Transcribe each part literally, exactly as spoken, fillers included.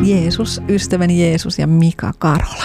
Jeesus, ystäväni Jeesus ja Mika Karola.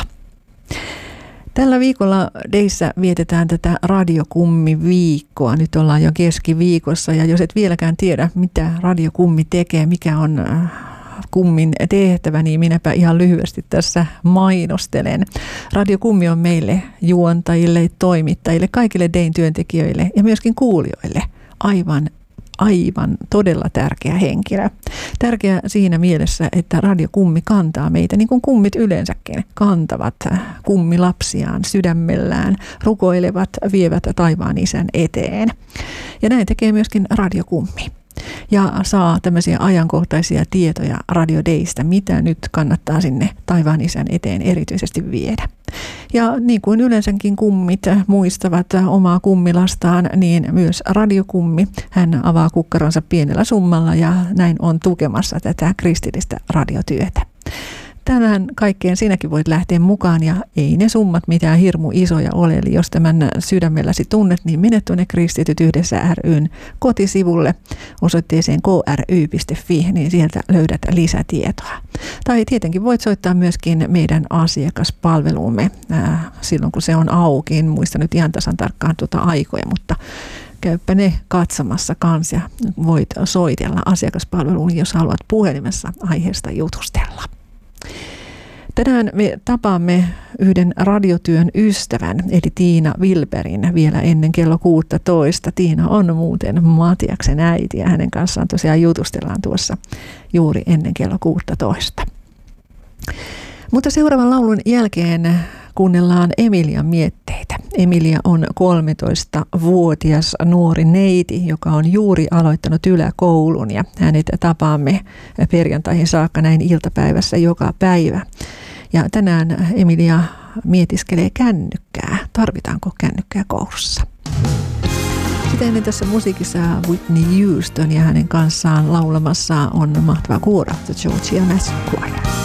Tällä viikolla Deissä vietetään tätä radiokummi-viikkoa. Nyt ollaan jo keskiviikossa ja jos et vieläkään tiedä, mitä radiokummi tekee, mikä on kummin tehtävä, niin minäpä ihan lyhyesti tässä mainostelen. Radiokummi on meille juontajille, toimittajille, kaikille Dein työntekijöille ja myöskin kuulijoille aivan Aivan todella tärkeä henkilö. Tärkeä siinä mielessä, että radiokummi kantaa meitä, niin kuin kummit yleensäkin kantavat kummilapsiaan sydämellään, rukoilevat, vievät taivaan isän eteen. Ja näin tekee myöskin radiokummi. Ja saa tämmöisiä ajankohtaisia tietoja Radio Deistä, mitä nyt kannattaa sinne taivaan isän eteen erityisesti viedä. Ja niin kuin yleensäkin kummit muistavat omaa kummilastaan, niin myös radiokummi, hän avaa kukkaronsa pienellä summalla ja näin on tukemassa tätä kristillistä radiotyötä. Tänään kaikkeen sinäkin voit lähteä mukaan ja ei ne summat mitään hirmu isoja ole. Eli jos tämän sydämelläsi tunnet, niin mene tuonne Kristityt yhdessä ry:n kotisivulle osoitteeseen k r y piste f i, niin sieltä löydät lisätietoa. Tai tietenkin voit soittaa myöskin meidän asiakaspalveluumme äh, silloin, kun se on auki. En muista nyt ihan tasan tarkkaan tuota aikoja, mutta käypä ne katsomassa kanssa ja voit soitella asiakaspalveluun, jos haluat puhelimessa aiheesta jutustella. Tänään me tapaamme yhden radiotyön ystävän, eli Tiina Wilberin, vielä ennen kello kuusitoista. Tiina on muuten Matiaksen äiti ja hänen kanssaan tosiaan jutustellaan tuossa juuri ennen kello kuusitoista. Mutta seuraavan laulun jälkeen kuunnellaan Emilian mietteitä. Emilia on kolmetoistavuotias nuori neiti, joka on juuri aloittanut yläkoulun ja hänet tapaamme perjantaihin saakka näin iltapäivässä joka päivä. Ja tänään Emilia mietiskelee kännykkää. Tarvitaanko kännykkää koulussa? Sitä ennen tässä musiikissa Whitney Houston ja hänen kanssaan laulamassa on mahtava kuoro The Georgia Mass Choir.